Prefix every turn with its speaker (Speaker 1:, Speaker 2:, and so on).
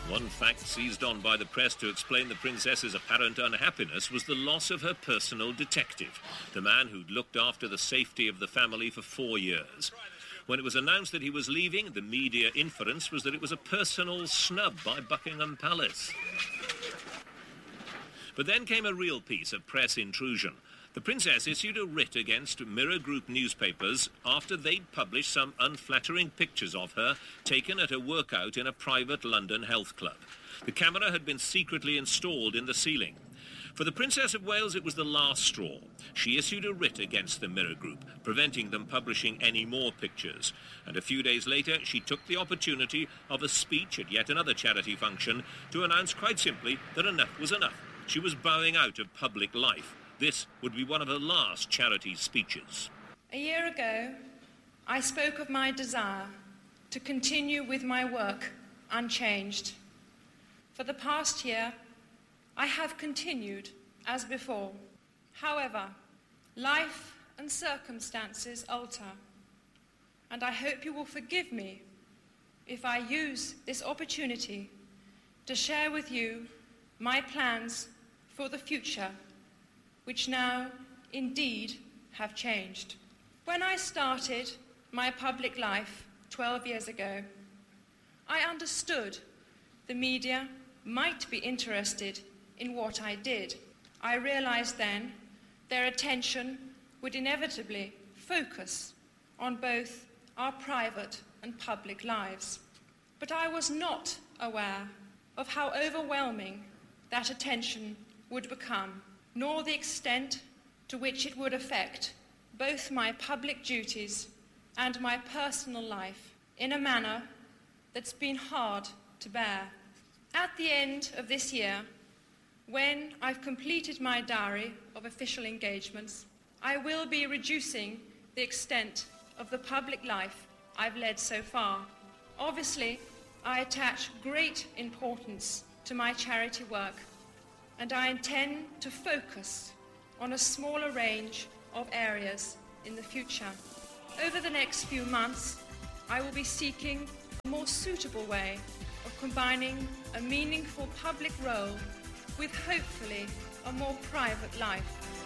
Speaker 1: One fact seized on by the press to explain the princess's apparent unhappiness was the loss of her personal detective, the man who'd looked after the safety of the family for 4 years. When it was announced that he was leaving, the media inference was that it was a personal snub by Buckingham Palace. But then came a real piece of press intrusion. The princess issued a writ against Mirror Group newspapers after they'd published some unflattering pictures of her taken at a workout in a private London health club. The camera had been secretly installed in the ceiling. For the Princess of Wales, it was the last straw. She issued a writ against the Mirror Group, preventing them publishing any more pictures. And a few days later, she took the opportunity of a speech at yet another charity function to announce quite simply that enough was enough. She was bowing out of public life. This would be one of her last charity speeches.
Speaker 2: A year ago, I spoke of my desire to continue with my work unchanged. For the past year, I have continued as before. However, life and circumstances alter, and I hope you will forgive me if I use this opportunity to share with you my plans for the future, which now indeed have changed. When I started my public life 12 years ago, I understood the media might be interested in what I did. I realized then their attention would inevitably focus on both our private and public lives. But I was not aware of how overwhelming that attention would become, nor the extent to which it would affect both my public duties and my personal life in a manner that's been hard to bear. At the end of this year, when I've completed my diary of official engagements, I will be reducing the extent of the public life I've led so far. Obviously, I attach great importance to my charity work, and I intend to focus on a smaller range of areas in the future. Over the next few months, I will be seeking a more suitable way of combining a meaningful public role with hopefully a more private life.